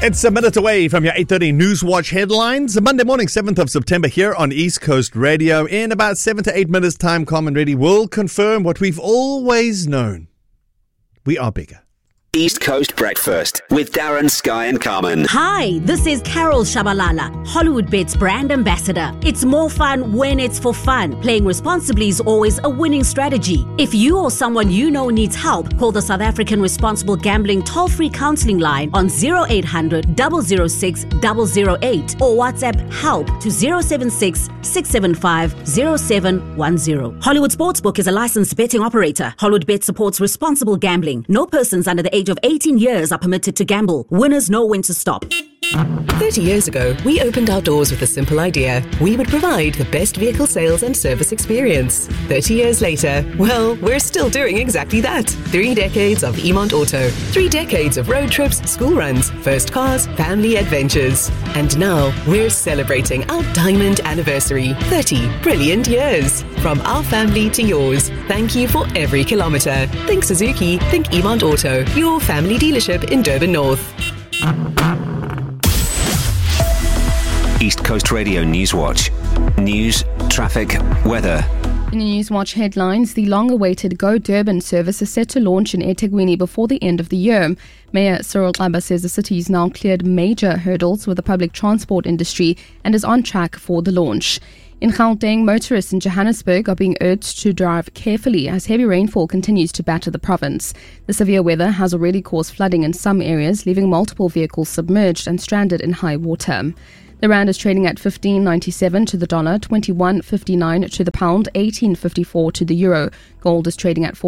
It's a minute away from your 8:30 Newswatch headlines. Monday morning, 7th of September, here on East Coast Radio. In about 7 to 8 minutes' time, Carmen Reddy will confirm what we've always known. We are bigger. East Coast Breakfast with Darren, Sky and Carmen. Hi, this is Carol Shabalala, HollywoodBets brand ambassador. It's more fun when it's for fun. Playing responsibly is always a winning strategy. If you or someone you know needs help, call the South African Responsible Gambling toll-free counselling line on 0800 006 008 or WhatsApp help to 076 675 0710. Hollywood Sportsbook is a licensed betting operator. HollywoodBet supports responsible gambling. No persons under the age of 18 years are permitted to gamble. Winners know when to stop. 30 years ago, we opened our doors with a simple idea. We would provide the best vehicle sales and service experience. 30 years later, well, we're still doing exactly that. 3 decades of Emont Auto. 3 decades of road trips, school runs, first cars, family adventures. And now, we're celebrating our diamond anniversary. 30 brilliant years. From our family to yours, thank you for every kilometre. Think Suzuki, think Emont Auto, your family dealership in Durban North. East Coast Radio Newswatch. News, traffic, weather. In the Newswatch headlines, the long-awaited Go Durban service is set to launch in eThekwini before the end of the year. Mayor Cyril Xaba says the city has now cleared major hurdles with the public transport industry and is on track for the launch. In Gauteng, motorists in Johannesburg are being urged to drive carefully as heavy rainfall continues to batter the province. The severe weather has already caused flooding in some areas, leaving multiple vehicles submerged and stranded in high water. The rand is trading at 15.97 to the dollar, 21.59 to the pound, 18.54 to the euro. Gold is trading at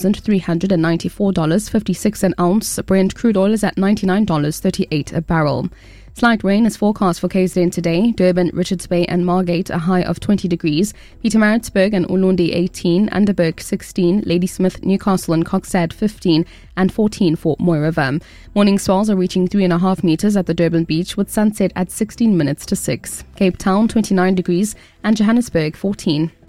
$4,394.56 an ounce. Brent crude oil is at $99.38 a barrel. Slight rain is forecast for KZN today. Durban, Richards Bay and Margate a high of 20 degrees. Pietermaritzburg and Ulundi 18, Underberg 16, Ladysmith, Newcastle and Kokstad 15 and 14 for Mooi River. Morning swells are reaching 3.5 meters at the Durban beach with sunset at 16 minutes to 6. Cape Town 29 degrees and Johannesburg 14.